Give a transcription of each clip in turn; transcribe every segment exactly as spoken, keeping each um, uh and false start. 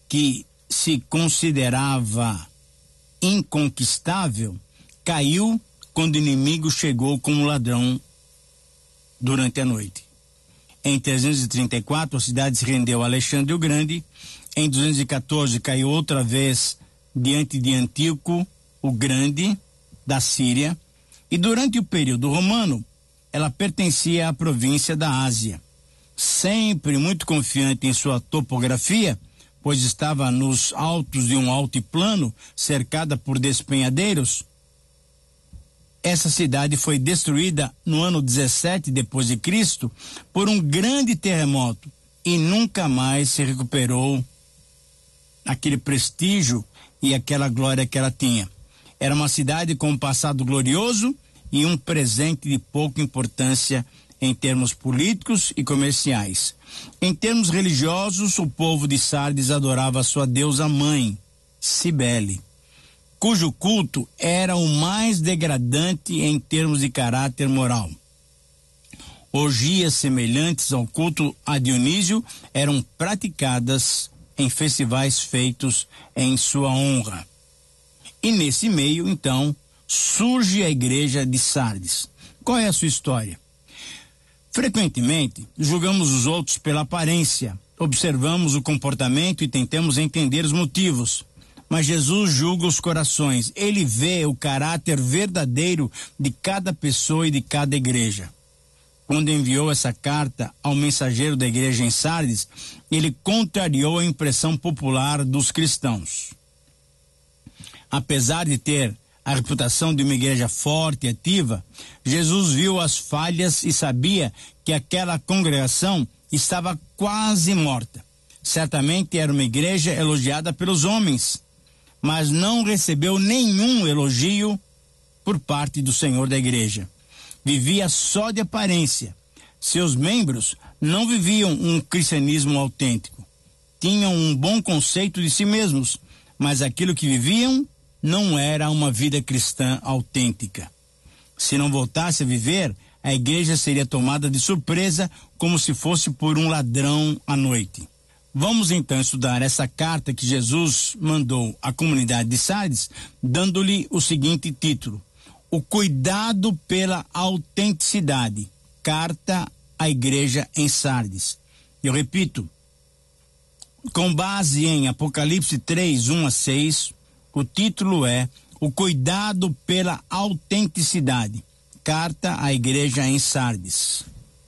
que se considerava inconquistável, caiu quando o inimigo chegou como ladrão durante a noite. Em trezentos e trinta e quatro, a cidade se rendeu a Alexandre o Grande. Em duzentos e quatorze, caiu outra vez diante de Antíoco o Grande, da Síria. E durante o período romano, ela pertencia à província da Ásia. Sempre muito confiante em sua topografia, pois estava nos altos de um altiplano, cercada por despenhadeiros, essa cidade foi destruída no ano dezessete depois de Cristo por um grande terremoto e nunca mais se recuperou aquele prestígio e aquela glória que ela tinha. Era uma cidade com um passado glorioso e um presente de pouca importância em termos políticos e comerciais. Em termos religiosos, o povo de Sardes adorava a sua deusa mãe, Cibele, cujo culto era o mais degradante em termos de caráter moral. Orgias semelhantes ao culto a Dionísio eram praticadas em festivais feitos em sua honra. E nesse meio, então, surge a igreja de Sardes. Qual é a sua história? Frequentemente, julgamos os outros pela aparência, observamos o comportamento e tentamos entender os motivos. Mas Jesus julga os corações. Ele vê o caráter verdadeiro de cada pessoa e de cada igreja. Quando enviou essa carta ao mensageiro da igreja em Sardes, ele contrariou a impressão popular dos cristãos. Apesar de ter a reputação de uma igreja forte e ativa, Jesus viu as falhas e sabia que aquela congregação estava quase morta. Certamente era uma igreja elogiada pelos homens, mas não recebeu nenhum elogio por parte do Senhor da igreja. Vivia só de aparência. Seus membros não viviam um cristianismo autêntico. Tinham um bom conceito de si mesmos, mas aquilo que viviam não era uma vida cristã autêntica. Se não voltasse a viver, a igreja seria tomada de surpresa, como se fosse por um ladrão à noite. Vamos então estudar essa carta que Jesus mandou à comunidade de Sardes, dando-lhe o seguinte título: O cuidado pela autenticidade. Carta à igreja em Sardes. Eu repito, com base em Apocalipse três, um a seis, o título é O cuidado pela autenticidade. Carta à igreja em Sardes.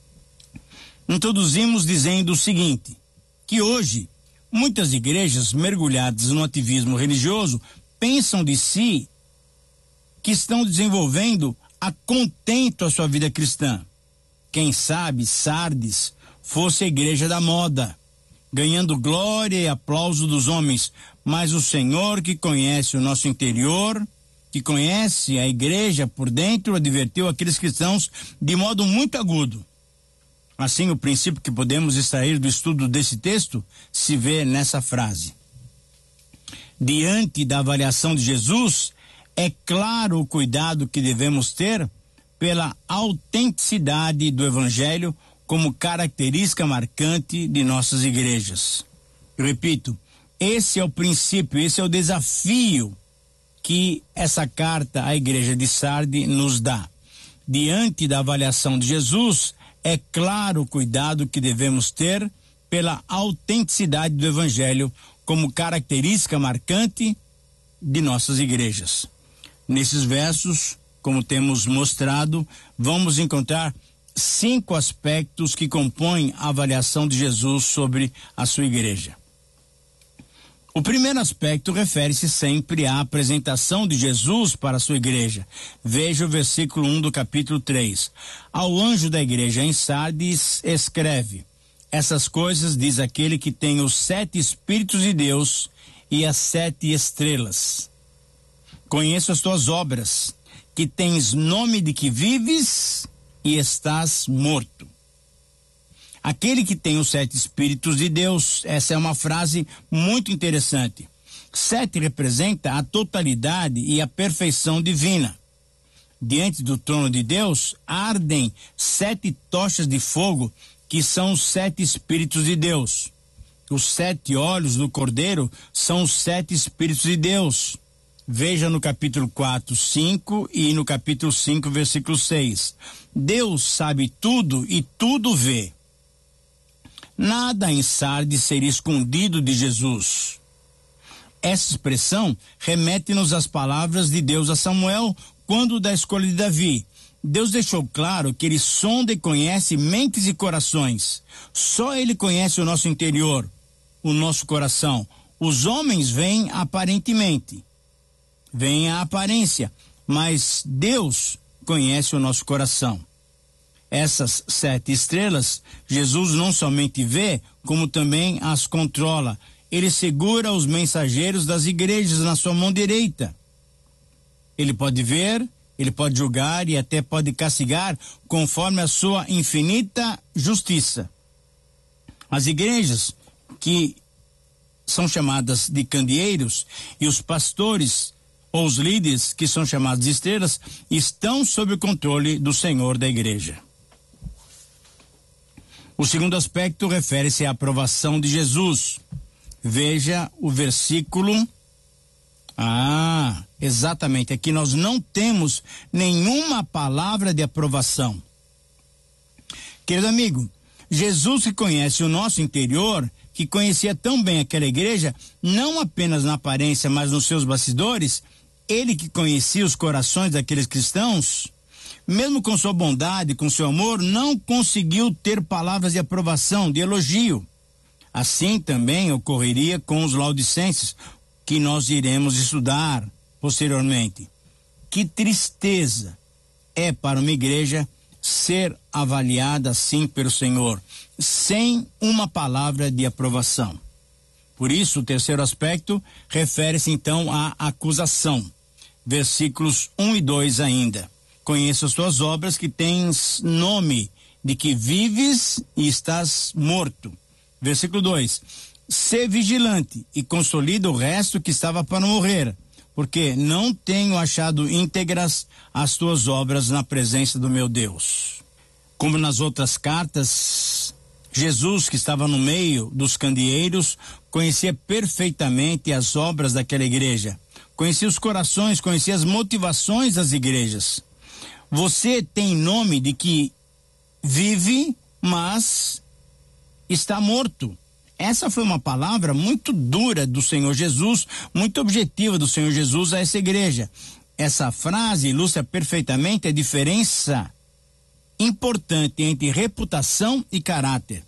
Introduzimos dizendo o seguinte: que hoje muitas igrejas mergulhadas no ativismo religioso pensam de si que estão desenvolvendo a contento a sua vida cristã. Quem sabe Sardes fosse a igreja da moda, ganhando glória e aplauso dos homens, mas o Senhor, que conhece o nosso interior, que conhece a igreja por dentro, advertiu aqueles cristãos de modo muito agudo. Assim, o princípio que podemos extrair do estudo desse texto se vê nessa frase. Diante da avaliação de Jesus, é claro o cuidado que devemos ter pela autenticidade do Evangelho como característica marcante de nossas igrejas. Eu repito, esse é o princípio, esse é o desafio que essa carta à igreja de Sardes nos dá. Diante da avaliação de Jesus, é claro o cuidado que devemos ter pela autenticidade do Evangelho como característica marcante de nossas igrejas. Nesses versos, como temos mostrado, vamos encontrar cinco aspectos que compõem a avaliação de Jesus sobre a sua igreja. O primeiro aspecto refere-se sempre à apresentação de Jesus para a sua igreja. Veja o versículo um do capítulo três. Ao anjo da igreja em Sardes escreve: essas coisas diz aquele que tem os sete Espíritos de Deus e as sete estrelas. Conheço as tuas obras, que tens nome de que vives e estás morto. Aquele que tem os sete Espíritos de Deus, essa é uma frase muito interessante. Sete representa a totalidade e a perfeição divina. Diante do trono de Deus, ardem sete tochas de fogo, que são os sete Espíritos de Deus. Os sete olhos do Cordeiro são os sete Espíritos de Deus. Veja no capítulo quatro, cinco e no capítulo cinco, versículo seis. Deus sabe tudo e tudo vê. Nada em Sardes seria escondido de Jesus. Essa expressão remete-nos às palavras de Deus a Samuel quando da escolha de Davi. Deus deixou claro que ele sonda e conhece mentes e corações. Só ele conhece o nosso interior, o nosso coração. Os homens veem aparentemente, veem a aparência, mas Deus conhece o nosso coração. Essas sete estrelas, Jesus não somente vê, como também as controla. Ele segura os mensageiros das igrejas na sua mão direita. Ele pode ver, ele pode julgar e até pode castigar conforme a sua infinita justiça. As igrejas que são chamadas de candeeiros e os pastores ou os líderes que são chamados de estrelas estão sob o controle do Senhor da igreja. O segundo aspecto refere-se à aprovação de Jesus. Veja o versículo. Ah, exatamente. Aqui nós não temos nenhuma palavra de aprovação. Querido amigo, Jesus que conhece o nosso interior, que conhecia tão bem aquela igreja, não apenas na aparência, mas nos seus bastidores, ele que conhecia os corações daqueles cristãos, mesmo com sua bondade, com seu amor, não conseguiu ter palavras de aprovação, de elogio. Assim também ocorreria com os laodicenses, que nós iremos estudar posteriormente. Que tristeza é para uma igreja ser avaliada assim pelo Senhor, sem uma palavra de aprovação. Por isso, o terceiro aspecto refere-se então à acusação. Versículos um e dois ainda. Conheço as tuas obras, que tens nome de que vives e estás morto. Versículo dois. Sê vigilante e consolida o resto que estava para morrer, porque não tenho achado íntegras as tuas obras na presença do meu Deus. Como nas outras cartas, Jesus, que estava no meio dos candeeiros, conhecia perfeitamente as obras daquela igreja. Conhecia os corações, conhecia as motivações das igrejas. Você tem nome de que vive, mas está morto. Essa foi uma palavra muito dura do Senhor Jesus, muito objetiva do Senhor Jesus a essa igreja. Essa frase ilustra perfeitamente a diferença importante entre reputação e caráter.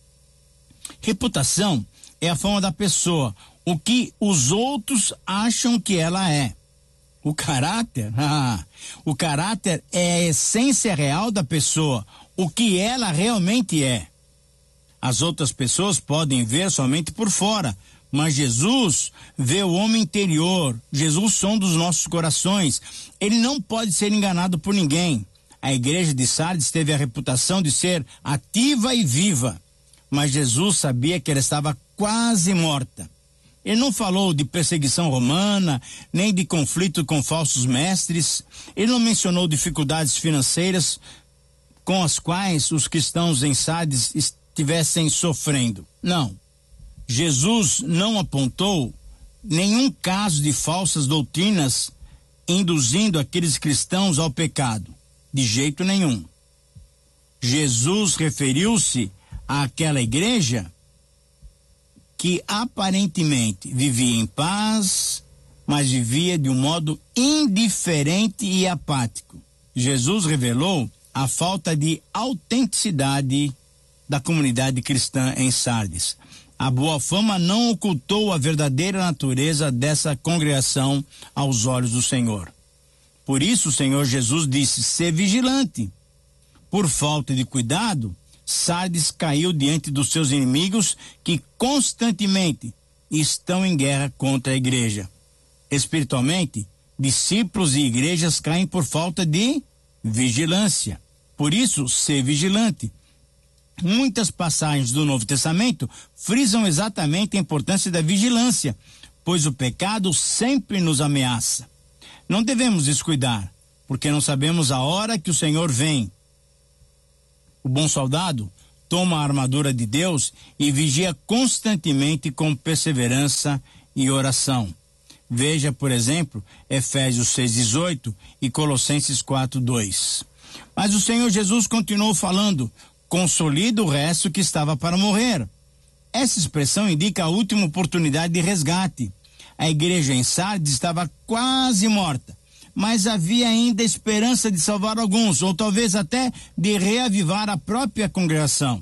Reputação é a fama da pessoa, o que os outros acham que ela é. O caráter, ah, o caráter é a essência real da pessoa, o que ela realmente é. As outras pessoas podem ver somente por fora, mas Jesus vê o homem interior. Jesus sonda os nossos corações. Ele não pode ser enganado por ninguém. A igreja de Sardes teve a reputação de ser ativa e viva, mas Jesus sabia que ela estava quase morta. Ele não falou de perseguição romana, nem de conflito com falsos mestres. Ele não mencionou dificuldades financeiras com as quais os cristãos em Sardes estivessem sofrendo. Não. Jesus não apontou nenhum caso de falsas doutrinas induzindo aqueles cristãos ao pecado. De jeito nenhum. Jesus referiu-se àquela igreja que aparentemente vivia em paz, mas vivia de um modo indiferente e apático. Jesus revelou a falta de autenticidade da comunidade cristã em Sardes. A boa fama não ocultou a verdadeira natureza dessa congregação aos olhos do Senhor. Por isso o Senhor Jesus disse: "Sê vigilante". Por falta de cuidado, Sardes caiu diante dos seus inimigos, que constantemente estão em guerra contra a igreja. Espiritualmente, discípulos e igrejas caem por falta de vigilância. Por isso, ser vigilante. Muitas passagens do Novo Testamento frisam exatamente a importância da vigilância, pois o pecado sempre nos ameaça. Não devemos descuidar, porque não sabemos a hora que o Senhor vem. O bom soldado toma a armadura de Deus e vigia constantemente com perseverança e oração. Veja, por exemplo, Efésios seis, dezoito e Colossenses quatro, dois. Mas o Senhor Jesus continuou falando: consolida o resto que estava para morrer. Essa expressão indica a última oportunidade de resgate. A igreja em Sardes estava quase morta, mas havia ainda esperança de salvar alguns, ou talvez até de reavivar a própria congregação.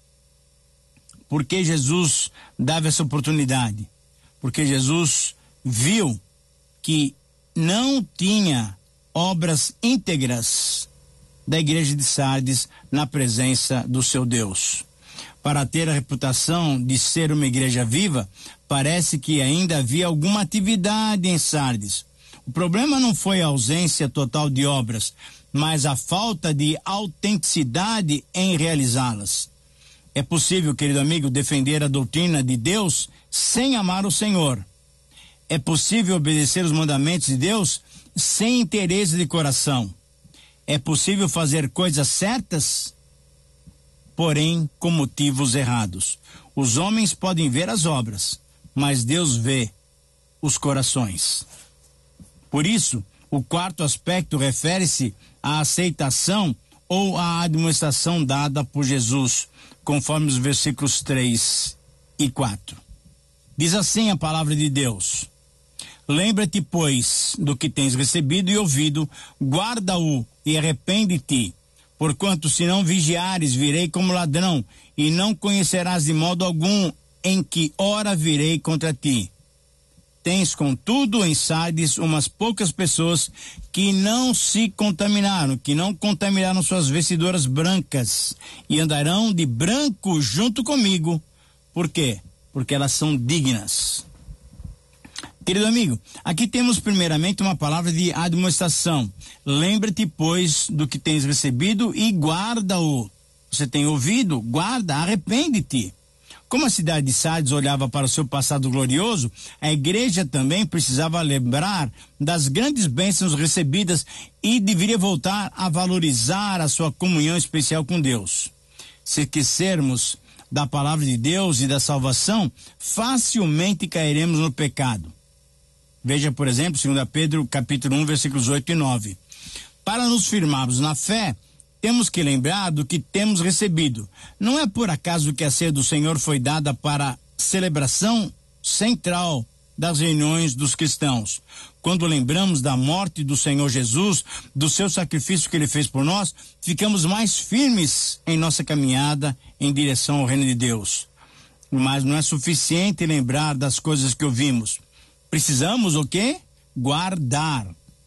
Por que Jesus dava essa oportunidade? Porque Jesus viu que não tinha obras íntegras da igreja de Sardes na presença do seu Deus. Para ter a reputação de ser uma igreja viva, parece que ainda havia alguma atividade em Sardes. O problema não foi a ausência total de obras, mas a falta de autenticidade em realizá-las. É possível, querido amigo, defender a doutrina de Deus sem amar o Senhor. É possível obedecer os mandamentos de Deus sem interesse de coração. É possível fazer coisas certas, porém com motivos errados. Os homens podem ver as obras, mas Deus vê os corações. Por isso, o quarto aspecto refere-se à aceitação ou à administração dada por Jesus, conforme os versículos três e quatro. Diz assim a palavra de Deus: lembra-te, pois, do que tens recebido e ouvido, guarda-o e arrepende-te. Porquanto, se não vigiares, virei como ladrão, e não conhecerás de modo algum em que hora virei contra ti. Tens, contudo, em Sardes umas poucas pessoas que não se contaminaram, que não contaminaram suas vestiduras brancas, e andarão de branco junto comigo. Por quê? Porque elas são dignas. Querido amigo, aqui temos primeiramente uma palavra de admoestação. Lembra-te, pois, do que tens recebido e guarda-o. Você tem ouvido? Guarda, arrepende-te. Como a cidade de Sardes olhava para o seu passado glorioso, a igreja também precisava lembrar das grandes bênçãos recebidas e deveria voltar a valorizar a sua comunhão especial com Deus. Se esquecermos da palavra de Deus e da salvação, facilmente cairemos no pecado. Veja, por exemplo, dois Pedro, capítulo um, versículos oito e nove. Para nos firmarmos na fé, temos que lembrar do que temos recebido. Não é por acaso que a ceia do Senhor foi dada para celebração central das reuniões dos cristãos. Quando lembramos da morte do Senhor Jesus, do seu sacrifício que ele fez por nós, ficamos mais firmes em nossa caminhada em direção ao reino de Deus. Mas não é suficiente lembrar das coisas que ouvimos. Precisamos o quê? Guardar.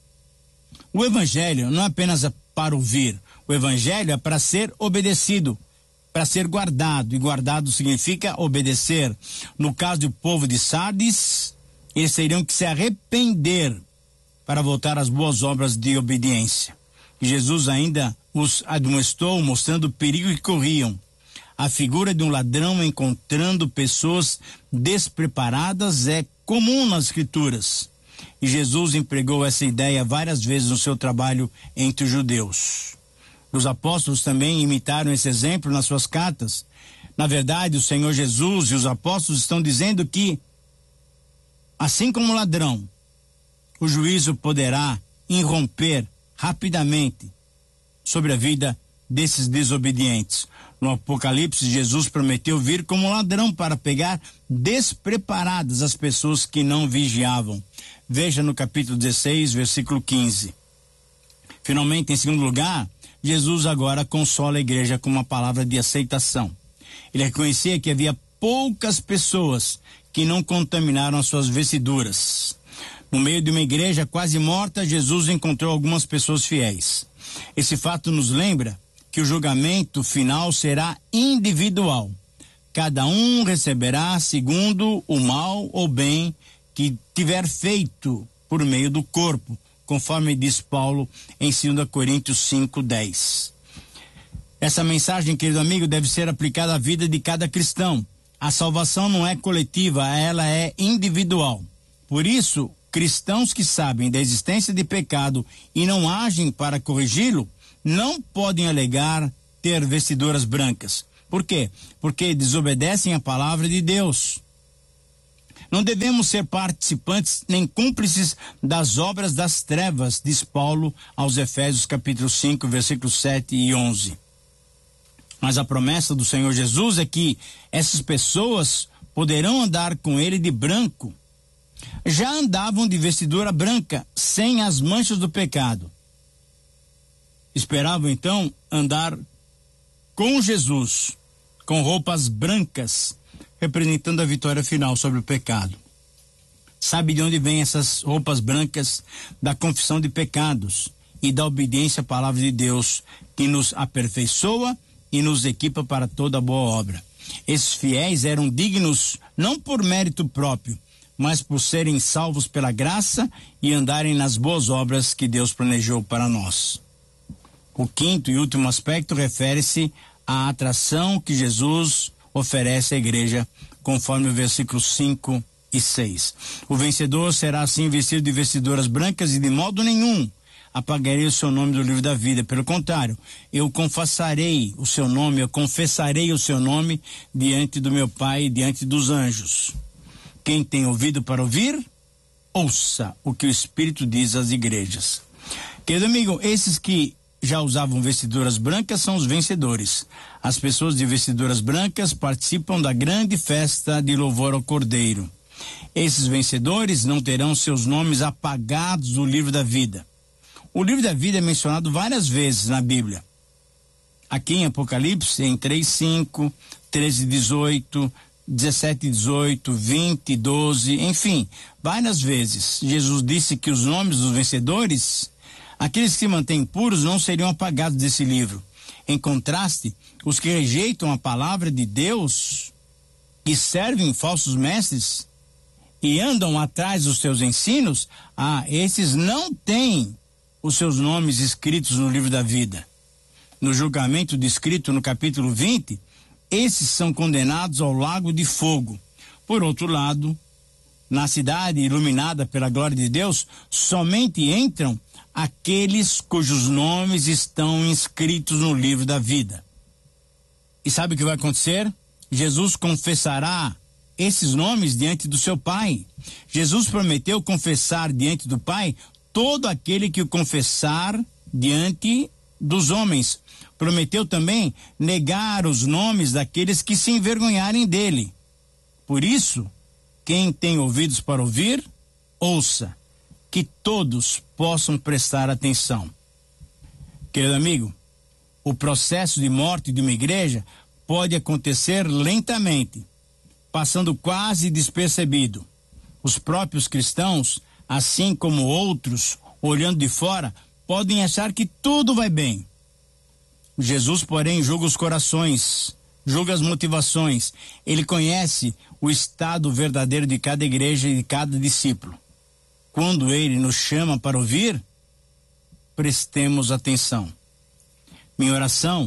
O evangelho não é apenas para ouvir. O evangelho é para ser obedecido, para ser guardado. E guardado significa obedecer. No caso do povo de Sardes, eles teriam que se arrepender para voltar às boas obras de obediência. E Jesus ainda os admoestou, mostrando o perigo que corriam. A figura de um ladrão encontrando pessoas despreparadas é comum nas Escrituras. E Jesus empregou essa ideia várias vezes no seu trabalho entre os judeus. Os apóstolos também imitaram esse exemplo nas suas cartas. Na verdade, o Senhor Jesus e os apóstolos estão dizendo que, assim como o ladrão, o juízo poderá irromper rapidamente sobre a vida desses desobedientes. No Apocalipse, Jesus prometeu vir como ladrão para pegar despreparadas as pessoas que não vigiavam. Veja no capítulo dezesseis, versículo quinze. Finalmente, em segundo lugar, Jesus agora consola a igreja com uma palavra de aceitação. Ele reconhecia que havia poucas pessoas que não contaminaram as suas vestiduras. No meio de uma igreja quase morta, Jesus encontrou algumas pessoas fiéis. Esse fato nos lembra que o julgamento final será individual. Cada um receberá segundo o mal ou bem que tiver feito por meio do corpo, conforme diz Paulo em dois Coríntios cinco, dez. Essa mensagem, querido amigo, deve ser aplicada à vida de cada cristão. A salvação não é coletiva, ela é individual. Por isso, cristãos que sabem da existência de pecado e não agem para corrigi-lo, não podem alegar ter vestiduras brancas, Por quê? Porque desobedecem a palavra de Deus. Não devemos ser participantes nem cúmplices das obras das trevas, diz Paulo aos Efésios capítulo cinco, versículos sete e onze. Mas a promessa do Senhor Jesus é que essas pessoas poderão andar com ele de branco. Já andavam de vestidura branca, sem as manchas do pecado. Esperavam então andar com Jesus, com roupas brancas, representando a vitória final sobre o pecado. Sabe de onde vêm essas roupas brancas? Da confissão de pecados e da obediência à palavra de Deus, que nos aperfeiçoa e nos equipa para toda boa obra. Esses fiéis eram dignos não por mérito próprio, mas por serem salvos pela graça e andarem nas boas obras que Deus planejou para nós. O quinto e último aspecto refere-se à atração que Jesus oferece à igreja, conforme o versículo cinco e seis. O vencedor será assim vestido de vestiduras brancas e de modo nenhum apagarei o seu nome do livro da vida. Pelo contrário, eu confessarei o seu nome, eu confessarei o seu nome diante do meu Pai e diante dos anjos. Quem tem ouvido para ouvir, ouça o que o Espírito diz às igrejas. Querido amigo, esses que já usavam vestiduras brancas são os vencedores. As pessoas de vestiduras brancas participam da grande festa de louvor ao Cordeiro. Esses vencedores não terão seus nomes apagados do livro da vida. O livro da vida é mencionado várias vezes na Bíblia. Aqui em Apocalipse, em três, cinco, treze, dezoito, dezessete, dezoito, vinte, doze, enfim, várias vezes. Jesus disse que os nomes dos vencedores, aqueles que se mantêm puros, não seriam apagados desse livro. Em contraste, os que rejeitam a palavra de Deus e servem falsos mestres e andam atrás dos seus ensinos, ah, esses não têm os seus nomes escritos no livro da vida. No julgamento descrito no capítulo vinte, esses são condenados ao lago de fogo. Por outro lado, na cidade iluminada pela glória de Deus, somente entram aqueles cujos nomes estão inscritos no livro da vida. E sabe o que vai acontecer? Jesus confessará esses nomes diante do seu Pai. Jesus prometeu confessar diante do Pai todo aquele que o confessar diante dos homens. Prometeu também negar os nomes daqueles que se envergonharem dele. Por isso, quem tem ouvidos para ouvir, ouça, que todos possam prestar atenção. Querido amigo, o processo de morte de uma igreja pode acontecer lentamente, passando quase despercebido. Os próprios cristãos, assim como outros, olhando de fora, podem achar que tudo vai bem. Jesus, porém, julga os corações, julga as motivações. Ele conhece o estado verdadeiro de cada igreja e de cada discípulo. Quando ele nos chama para ouvir, prestemos atenção. Minha oração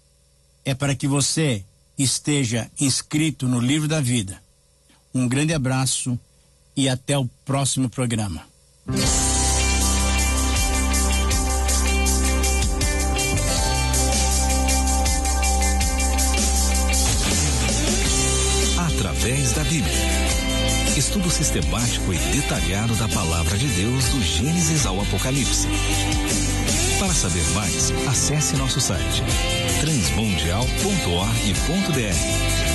é para que você esteja inscrito no livro da vida. Um grande abraço e até o próximo programa. Através da Bíblia. Estudo sistemático e detalhado da Palavra de Deus do Gênesis ao Apocalipse. Para saber mais, acesse nosso site transmundial ponto org ponto br.